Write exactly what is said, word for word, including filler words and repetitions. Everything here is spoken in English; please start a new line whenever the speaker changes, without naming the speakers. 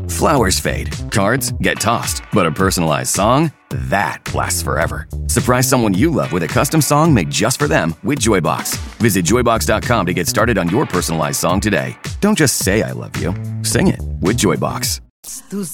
Flowers fade, cards get tossed, but a personalized song? That lasts forever. Surprise someone you love with a custom song made just for them with Joybox. Visit joybox dot com to get started on your personalized song today. Don't just say I love you. Sing it with Joybox.
Tus